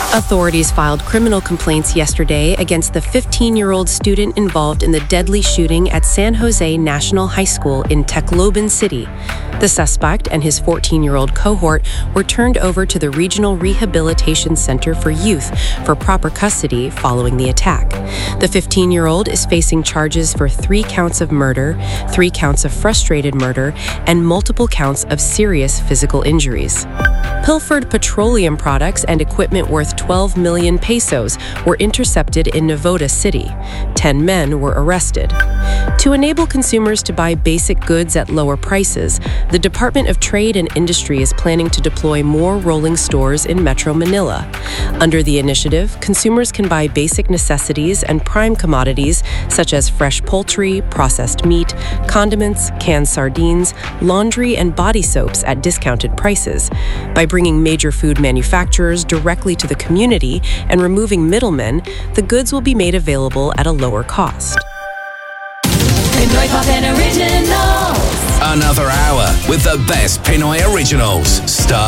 Authorities filed criminal complaints yesterday against the 15-year-old student involved in the deadly shooting at San Jose National High School in Tacloban City. The suspect and his 14-year-old cohort were turned over to the Regional Rehabilitation Center for Youth for proper custody following the attack. The 15-year-old is facing charges for 3 counts of murder, 3 counts of frustrated murder, and multiple counts of serious physical injuries. Pilfered petroleum products and equipment worth 12 million pesos were intercepted in Navotas City. 10 men were arrested. To enable consumers to buy basic goods at lower prices, the Department of Trade and Industry is planning to deploy more rolling stores in Metro Manila. Under the initiative, consumers can buy basic necessities and prime commodities such as fresh poultry, processed meat, condiments, canned sardines, laundry, and body soaps at discounted prices. By bringing major food manufacturers directly to the community and removing middlemen, the goods will be made available at a lower cost. Pinoy Pop and Originals. Another hour with the best Pinoy originals. Star